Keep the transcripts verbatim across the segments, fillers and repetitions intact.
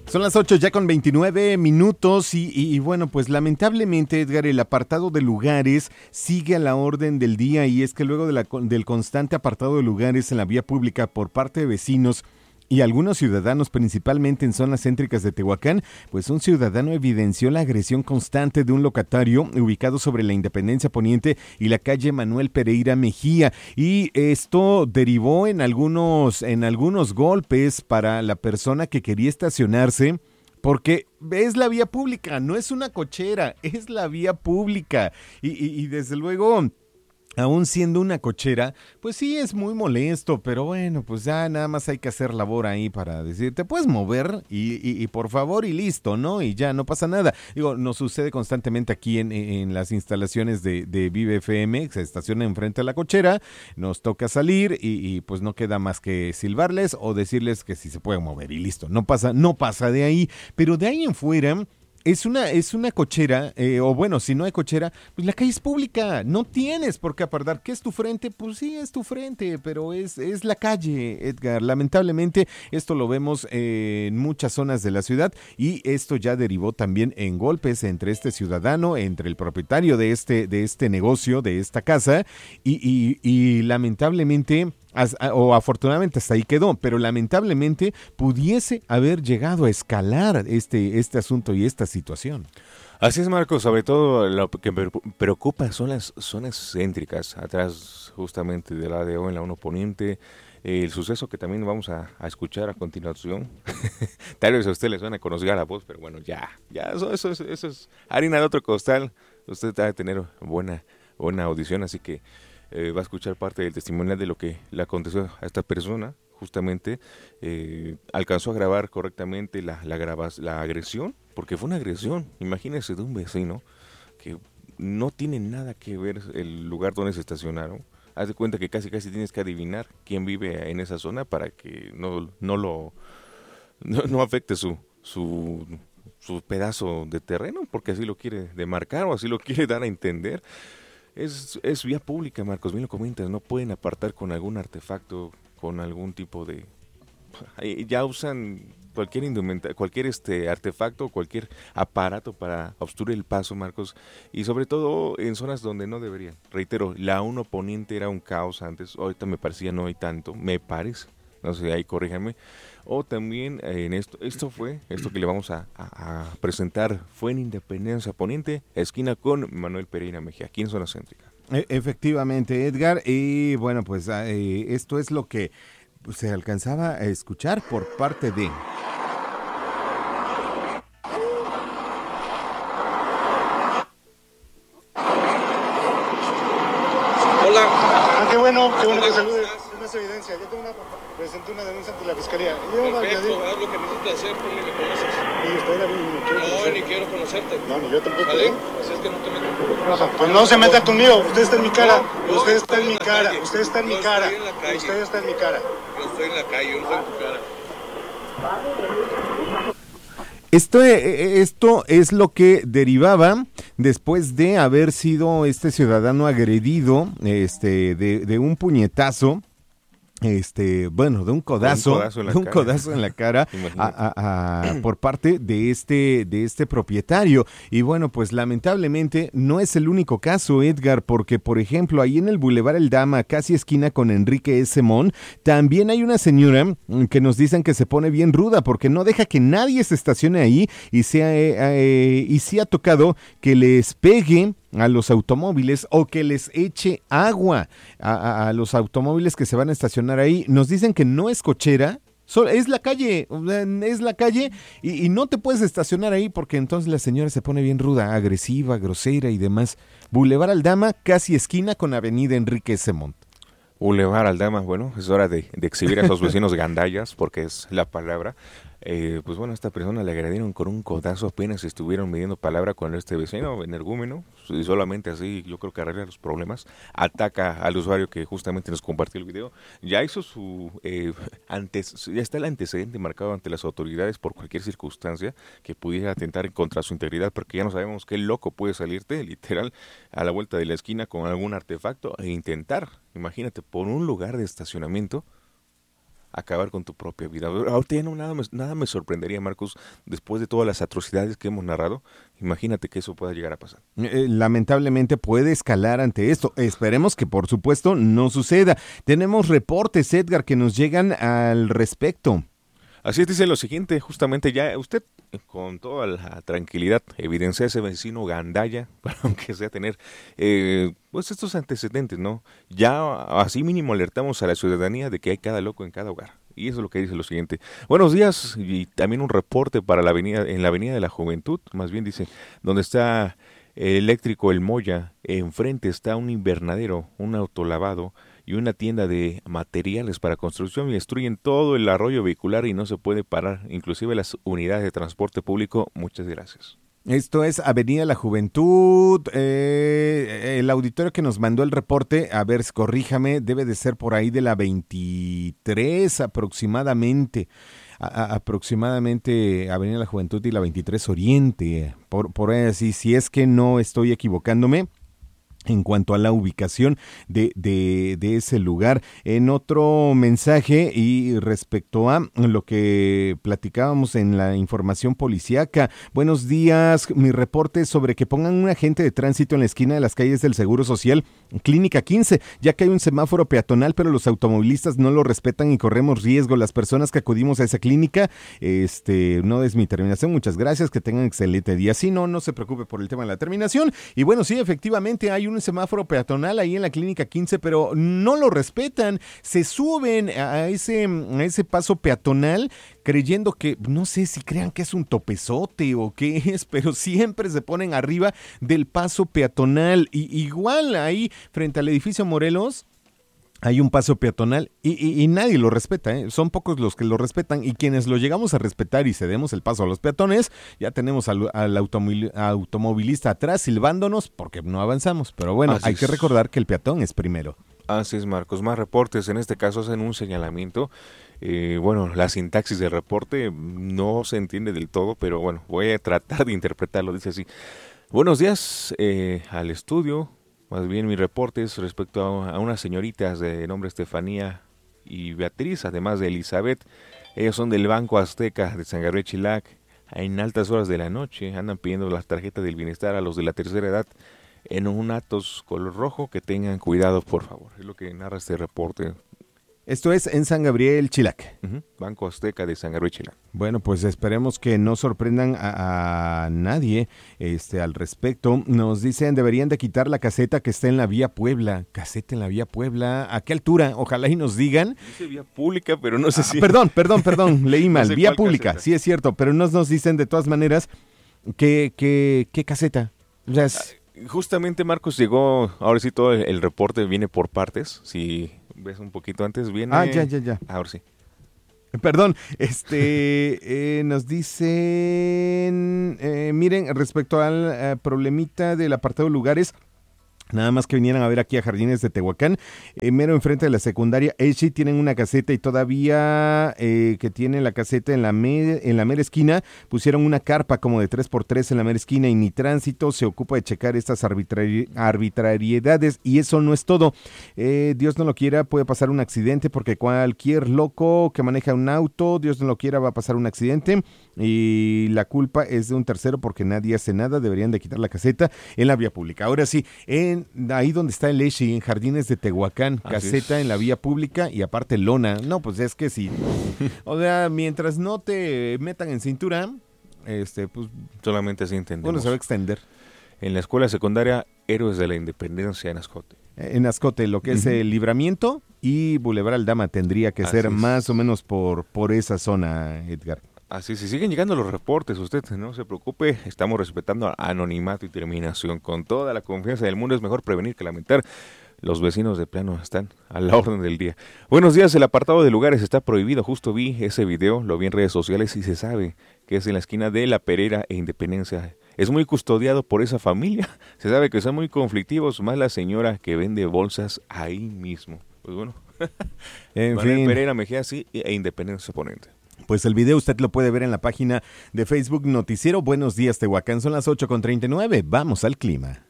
Son las ocho ya con veintinueve minutos y, y, y bueno, pues lamentablemente, Edgar, el apartado de lugares sigue a la orden del día, y es que luego de la, del constante apartado de lugares en la vía pública por parte de vecinos y algunos ciudadanos, principalmente en zonas céntricas de Tehuacán, pues un ciudadano evidenció la agresión constante de un locatario ubicado sobre la Independencia Poniente y la calle Manuel Pereira Mejía, y esto derivó en algunos, en algunos golpes para la persona que quería estacionarse, porque es la vía pública, no es una cochera, es la vía pública, y, y, y desde luego, aún siendo una cochera, pues sí es muy molesto, pero bueno, pues ya nada más hay que hacer labor ahí para decir, te puedes mover y, y, y por favor y listo, ¿no? Y ya no pasa nada. Digo, nos sucede constantemente aquí en, en las instalaciones de, de Vive F M, que se estaciona enfrente a la cochera, nos toca salir y, y pues no queda más que silbarles o decirles que sí se pueden mover y listo, no pasa, no pasa de ahí, pero de ahí en fuera. Es una, es una cochera, eh, o bueno, si no hay cochera, pues la calle es pública, no tienes por qué apartar. ¿Qué es tu frente? Pues sí, es tu frente, pero es, es la calle, Edgar. Lamentablemente, esto lo vemos eh, en muchas zonas de la ciudad, y esto ya derivó también en golpes entre este ciudadano, entre el propietario de este, de este negocio, de esta casa, y, y, y lamentablemente... As, o afortunadamente hasta ahí quedó, pero lamentablemente pudiese haber llegado a escalar este, este asunto y esta situación. Así es, Marcos, sobre todo lo que me preocupa son las zonas céntricas, atrás justamente de la A D O en la uno Poniente, eh, el suceso que también vamos a, a escuchar a continuación. Tal vez a usted le suena a conocer la voz, pero bueno, ya, ya eso, eso, eso, eso es harina de otro costal, usted va a tener buena, buena audición, así que Eh, va a escuchar parte del testimonial de lo que le aconteció a esta persona. Justamente eh, alcanzó a grabar correctamente la, la, grabas, la agresión, porque fue una agresión, imagínese, de un vecino que no tiene nada que ver el lugar donde se estacionaron. Haz de cuenta que casi casi tienes que adivinar quién vive en esa zona para que no, no lo no, no afecte su, su, su pedazo de terreno, porque así lo quiere demarcar o así lo quiere dar a entender. Es, es vía pública, Marcos, bien lo comentas, no pueden apartar con algún artefacto, con algún tipo de... Ya usan cualquier indumenta, cualquier este artefacto, cualquier aparato para obstruir el paso, Marcos, y sobre todo en zonas donde no deberían. Reitero, la uno Poniente era un caos antes, ahorita me parecía no hay tanto, me parece, no sé, ahí corríjame. O también eh, en esto, esto fue, esto que le vamos a, a, a presentar, fue en Independencia Poniente, esquina con Manuel Pereira Mejía, aquí en zona céntrica. E- efectivamente, Edgar, y bueno, pues eh, esto es lo que pues, se alcanzaba a escuchar por parte de... Hola. Ah, qué bueno, qué bueno que salude. Es más evidencia. Yo tengo una, presenté una denuncia ante la fiscalía. Yo, Perfecto, haz lo que necesitas hacer, tú ni me conoces. Y usted, David, ni me quiere No, conocer. ni quiero conocerte. No, ni yo tampoco. ¿Vale? Pues es que no te metas conmigo. Pues no se meta conmigo. Usted está en mi cara. No, usted yo está en estoy mi en la cara. calle. Usted está en mi Yo cara. estoy en la calle. Usted está en mi cara. Yo estoy en la calle, yo no estoy en tu cara. Esto, esto es lo que derivaba después de haber sido este ciudadano agredido este, de, de un puñetazo, este, bueno, de un codazo, un codazo en la de un cara. codazo en la cara a, a, a, por parte de este, de este propietario. Y bueno, pues lamentablemente no es el único caso, Edgar, porque por ejemplo, ahí en el Boulevard El Dama, casi esquina con Enrique S. Mon, también hay una señora que nos dicen que se pone bien ruda porque no deja que nadie se estacione ahí, y se ha, eh, y sí ha tocado que les pegue a los automóviles o que les eche agua a, a, a los automóviles que se van a estacionar ahí. Nos dicen que no es cochera, so, es la calle, es la calle y, y no te puedes estacionar ahí porque entonces la señora se pone bien ruda, agresiva, grosera y demás. Boulevard Aldama, casi esquina con Avenida Enrique S. Montt. Boulevard Aldama, bueno, es hora de, de exhibir a esos vecinos gandallas, porque es la palabra. Eh, pues bueno, a esta persona le agredieron con un codazo, apenas estuvieron midiendo palabra con este vecino energúmeno, y solamente así yo creo que arregla los problemas. Ataca al usuario que justamente nos compartió el video, ya hizo su eh, antes, ya está el antecedente marcado ante las autoridades por cualquier circunstancia que pudiera atentar contra su integridad, porque ya no sabemos qué loco puede salirte literal a la vuelta de la esquina con algún artefacto e intentar, imagínate, por un lugar de estacionamiento acabar con tu propia vida. Ahorita ya no nada me, nada me sorprendería, Marcos, después de todas las atrocidades que hemos narrado. Imagínate que eso pueda llegar a pasar. Eh, lamentablemente puede escalar ante esto. Esperemos que por supuesto no suceda. Tenemos reportes, Edgar, que nos llegan al respecto. Así es, dice lo siguiente, justamente ya usted con toda la tranquilidad evidencia a ese vecino gandalla, para aunque sea tener eh, pues estos antecedentes, ¿no? Ya así mínimo alertamos a la ciudadanía de que hay cada loco en cada hogar. Y eso es lo que dice lo siguiente. Buenos días, y también un reporte para la avenida, en la Avenida de la Juventud, más bien dice, donde está el eléctrico El Moya, enfrente está un invernadero, un autolavado y una tienda de materiales para construcción y destruyen todo el arroyo vehicular y no se puede parar, inclusive las unidades de transporte público. Muchas gracias. Esto es Avenida La Juventud, eh, el auditorio que nos mandó el reporte, a ver, corríjame, debe de ser por ahí de la veintitrés aproximadamente, a, a, aproximadamente Avenida La Juventud y la veintitrés Oriente, por, por ahí así, si es que no estoy equivocándome en cuanto a la ubicación de, de, de ese lugar. En otro mensaje y respecto a lo que platicábamos en la información policíaca, buenos días, mi reporte sobre que pongan un agente de tránsito en la esquina de las calles del Seguro Social, Clínica quince, ya que hay un semáforo peatonal, pero los automovilistas no lo respetan y corremos riesgo. Las personas que acudimos a esa clínica, este, no es mi terminación, muchas gracias, que tengan excelente día. Sí, no, no se preocupe por el tema de la terminación. Y bueno, sí, efectivamente hay un semáforo peatonal ahí en la Clínica quince, pero no lo respetan, se suben a ese, a ese paso peatonal creyendo que, no sé si crean que es un topezote o qué es, pero siempre se ponen arriba del paso peatonal. Y igual ahí frente al edificio Morelos hay un paso peatonal y, y, y nadie lo respeta, ¿eh? Son pocos los que lo respetan, y quienes lo llegamos a respetar y cedemos el paso a los peatones, ya tenemos al, al automil, automovilista atrás silbándonos porque no avanzamos. Pero bueno, Así hay es. que recordar que el peatón es primero. Así es, Marcos. Más reportes, en este caso hacen un señalamiento. Eh, bueno, la sintaxis del reporte no se entiende del todo, pero bueno, voy a tratar de interpretarlo. Dice así: buenos días eh, al estudio. Más bien mi reporte es respecto a, a unas señoritas de nombre Estefanía y Beatriz, además de Elizabeth. Ellos son del Banco Azteca de San Gabriel Chilac. En altas horas de la noche andan pidiendo las tarjetas del bienestar a los de la tercera edad en un Atos color rojo. Que tengan cuidado, por favor. Es lo que narra este reporte. Esto es en San Gabriel Chilac. Uh-huh. Banco Azteca de San Gabriel Chilac. Bueno, pues esperemos que no sorprendan a, a nadie este, al respecto. Nos dicen, deberían de quitar la caseta que está en la vía Puebla. Caseta en la vía Puebla. ¿A qué altura? Ojalá y nos digan. Dice vía pública, pero no sé ah, si... Perdón, perdón, perdón, leí mal. No sé vía pública, caseta. Sí es cierto, pero no nos dicen de todas maneras qué, qué, qué caseta. O sea, es... Justamente, Marcos, llegó, ahora sí todo el, el reporte viene por partes. Si ves un poquito antes, viene... Ah, ya, ya, ya. Ahora sí. Perdón, este eh, nos dicen, eh, miren, respecto al eh, problemita del apartado de lugares, nada más que vinieran a ver aquí a Jardines de Tehuacán, eh, mero enfrente de la secundaria, ellos sí tienen una caseta y todavía eh, que tienen la caseta en la, me, en la mera esquina, pusieron una carpa como de tres por tres en la mera esquina y ni tránsito se ocupa de checar estas arbitrari- arbitrariedades, y eso no es todo. Eh, Dios no lo quiera, puede pasar un accidente porque cualquier loco que maneja un auto, Dios no lo quiera, va a pasar un accidente y la culpa es de un tercero porque nadie hace nada. Deberían de quitar la caseta en la vía pública. Ahora sí, en ahí donde está el Eshi, en Jardines de Tehuacán, Así caseta es. En la vía pública y aparte lona. No, pues es que sí. O sea, mientras no te metan en cintura, este, pues... Solamente así entendemos. Bueno, se va a extender. En la escuela secundaria Héroes de la Independencia en Ascote. En Ascote, lo que uh-huh. es el Libramiento y Boulevard Aldama tendría que Así ser es. Más o menos por, por esa zona, Edgar. Así, si siguen llegando los reportes, usted no se preocupe, estamos respetando anonimato y terminación. Con toda la confianza del mundo, es mejor prevenir que lamentar. Los vecinos de plano están a la orden del día. Buenos días, el apartado de lugares está prohibido. Justo vi ese video, lo vi en redes sociales y se sabe que es en la esquina de La Perera e Independencia. Es muy custodiado por esa familia. Se sabe que son muy conflictivos, más la señora que vende bolsas ahí mismo. Pues bueno, en Manuel fin. Pereira Mejía sí, e Independencia Ponente. Pues el video usted lo puede ver en la página de Facebook Noticiero Buenos Días Tehuacán. Son las ocho con treinta y nueve. Vamos al clima.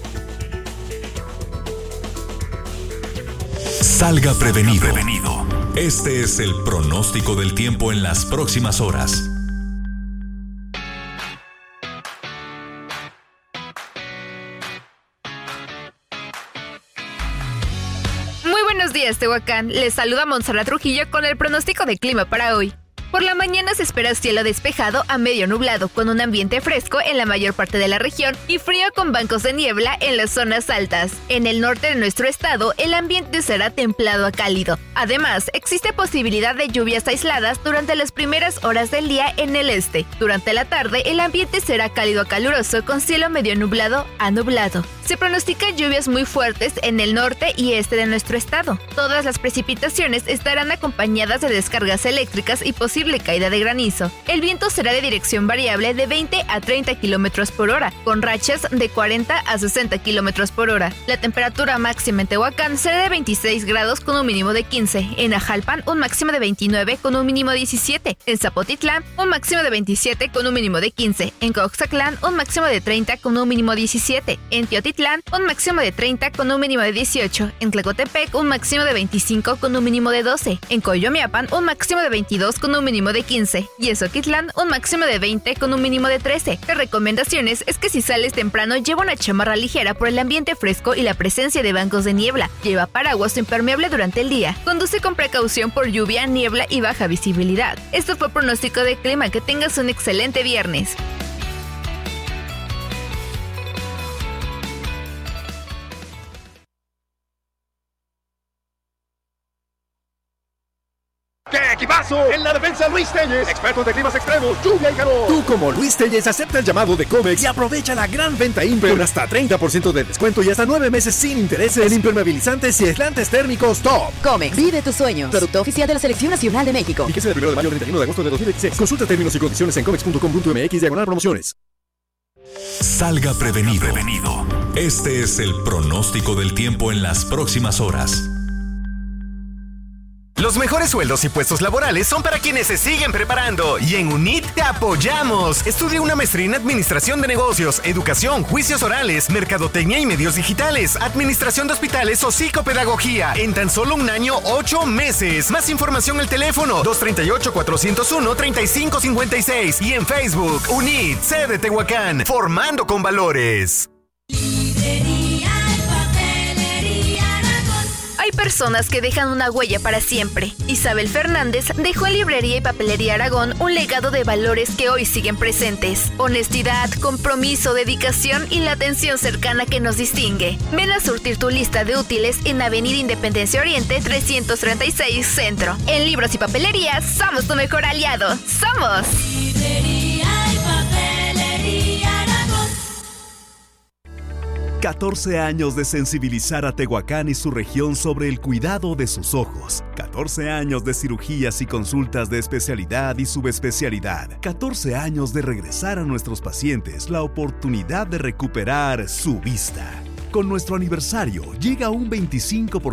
Salga prevenido. prevenido. Este es el pronóstico del tiempo en las próximas horas. Muy buenos días, Tehuacán. Les saluda Montserrat Trujillo con el pronóstico de clima para hoy. Por la mañana se espera cielo despejado a medio nublado, con un ambiente fresco en la mayor parte de la región y frío con bancos de niebla en las zonas altas. En el norte de nuestro estado, el ambiente será templado a cálido. Además, existe posibilidad de lluvias aisladas durante las primeras horas del día en el este. Durante la tarde, el ambiente será cálido a caluroso con cielo medio nublado a nublado. Se pronostican lluvias muy fuertes en el norte y este de nuestro estado. Todas las precipitaciones estarán acompañadas de descargas eléctricas y posible caída de granizo. El viento será de dirección variable de veinte a treinta kilómetros por hora, con rachas de cuarenta a sesenta kilómetros por hora. La temperatura máxima en Tehuacán será de veintiséis grados con un mínimo de quince. En Ajalpan, un máximo de veintinueve con un mínimo de diecisiete. En Zapotitlán, un máximo de veintisiete con un mínimo de quince. En Coxaclán, un máximo de treinta con un mínimo de diecisiete. En Teotitlán, un máximo de treinta con un mínimo de dieciocho. En Tlacotepec, un máximo de veinticinco con un mínimo de doce. En Coyomiapan, un máximo de veintidós con un mínimo de quince. Y en Zoquitlán, un máximo de veinte con un mínimo de trece. Las recomendaciones es que si sales temprano, lleva una chamarra ligera por el ambiente fresco y la presencia de bancos de niebla. Lleva paraguas impermeable durante el día. Conduce con precaución por lluvia, niebla y baja visibilidad. Esto fue pronóstico de clima. Que tengas un excelente viernes. ¡Qué equipazo! En la defensa, Luis Telles, experto de climas extremos, lluvia y calor. Tú, como Luis Telles, acepta el llamado de Comex y aprovecha la gran venta Imper con hasta treinta por ciento de descuento y hasta nueve meses sin intereses en impermeabilizantes y aislantes térmicos top. Comex, vive tus sueños. Producto oficial de la Selección Nacional de México. Fíjese del primero de mayo al treinta y uno de agosto de dos mil dieciséis. Consulta términos y condiciones en comex punto com punto mx diagonal promociones. Salga prevenido. prevenido. Este es el pronóstico del tiempo en las próximas horas. Los mejores sueldos y puestos laborales son para quienes se siguen preparando y en UNIT te apoyamos. Estudia una maestría en Administración de Negocios, Educación, Juicios Orales, Mercadotecnia y Medios Digitales, Administración de Hospitales o Psicopedagogía en tan solo un año, ocho meses. Más información al teléfono dos tres ocho, cuatro cero uno, tres cinco cinco seis y en Facebook UNIT, sede Tehuacán, formando con valores. Hay personas que dejan una huella para siempre. Isabel Fernández dejó en Librería y Papelería Aragón un legado de valores que hoy siguen presentes. Honestidad, compromiso, dedicación y la atención cercana que nos distingue. Ven a surtir tu lista de útiles en Avenida Independencia Oriente trescientos treinta y seis Centro. En Libros y Papelería somos tu mejor aliado. ¡Somos! Librería y Papelería Aragón. catorce años de sensibilizar a Tehuacán y su región sobre el cuidado de sus ojos. catorce años de cirugías y consultas de especialidad y subespecialidad. catorce años de regresar a nuestros pacientes la oportunidad de recuperar su vista. Con nuestro aniversario llega un veinticinco por